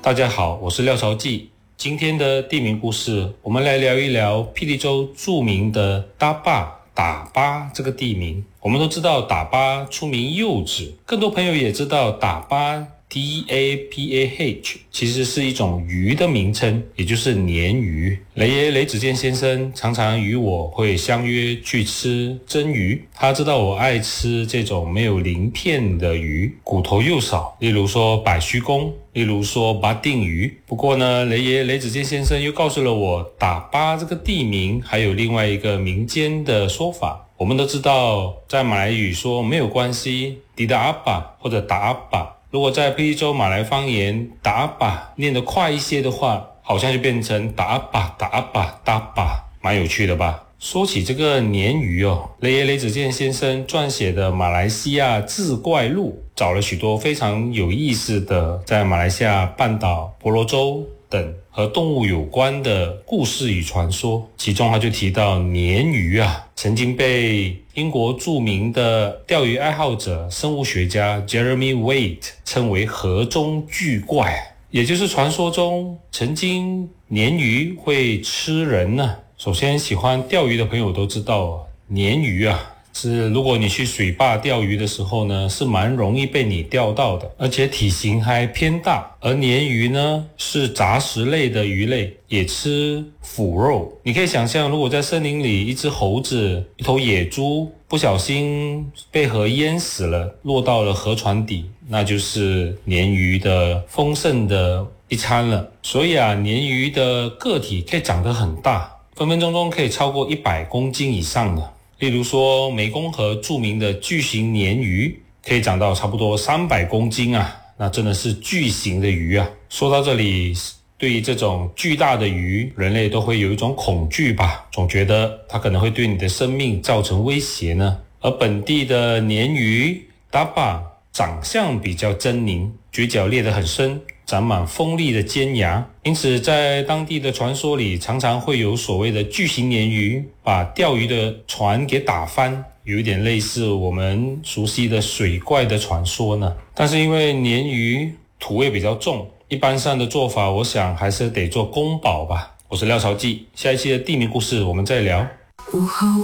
大家好，我是廖朝记。今天的地名故事，我们来聊一聊霹雳州著名的打巴这个地名。我们都知道打巴出名柚子，更多朋友也知道打巴 DAPAH 其实是一种鱼的名称，也就是鲶鱼。雷爷雷子健先生常常与我会相约去吃蒸鱼，他知道我爱吃这种没有鳞片的鱼，骨头又少，例如说百须公，例如说巴定鱼。不过呢，雷爷雷子健先生又告诉了我，打巴这个地名还有另外一个民间的说法。我们都知道，在马来语说没有关系，迪达阿巴或者达阿巴。如果在霹雳州马来方言打阿巴念得快一些的话，好像就变成打阿巴打阿巴打巴，蛮有趣的吧。说起这个鲶鱼雷爷雷子健先生撰写的马来西亚志怪录，找了许多非常有意思的在马来西亚半岛、婆罗洲等和动物有关的故事与传说。其中他就提到鲶鱼曾经被英国著名的钓鱼爱好者生物学家 Jeremy Waite 称为河中巨怪，也就是传说中曾经鲶鱼会吃人呢。首先喜欢钓鱼的朋友都知道，鲶鱼是如果你去水坝钓鱼的时候呢，是蛮容易被你钓到的，而且体型还偏大。而鲶鱼呢是杂食类的鱼类，也吃腐肉。你可以想象，如果在森林里一只猴子、一头野猪不小心被河淹死了，落到了河船底，那就是鲶鱼的丰盛的一餐了。所以鲶鱼的个体可以长得很大，分分钟钟可以超过100公斤以上的。例如说湄公河著名的巨型鲶鱼可以长到差不多300公斤那真的是巨型的鱼说到这里，对于这种巨大的鱼，人类都会有一种恐惧吧，总觉得它可能会对你的生命造成威胁呢。而本地的鲶鱼打巴长相比较狰狞，嘴角裂得很深，长满锋利的尖牙，因此在当地的传说里，常常会有所谓的巨型鲶鱼把钓鱼的船给打翻，有一点类似我们熟悉的水怪的传说呢。但是因为鲶鱼土味比较重，一般上的做法我想还是得做宫保吧。我是廖朝记，下一期的地名故事我们再聊。 午后